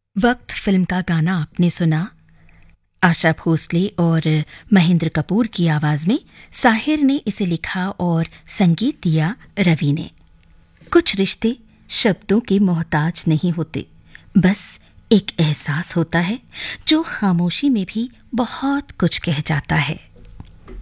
वक्त फिल्म का गाना आपने सुना। आशा भोसले और महेंद्र कपूर की आवाज में साहिर ने इसे लिखा और संगीत दिया रवि ने। कुछ रिश्ते शब्दों के मोहताज नहीं होते, बस एक एहसास होता है जो खामोशी में भी बहुत कुछ कह जाता है।